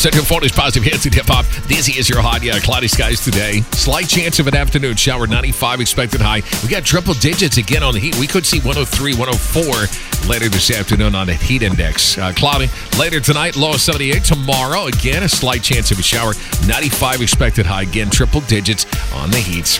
Central Florida's positive hits and hip-hop. Dizzy is your hot. Yeah, cloudy skies today. Slight chance of an afternoon shower. 95 expected high. We got triple digits again on the heat. We could see 103, 104 later this afternoon on the heat index. Cloudy later tonight. Low of 78. Tomorrow, again, a slight chance of a shower. 95 expected high. Again, triple digits on the heat.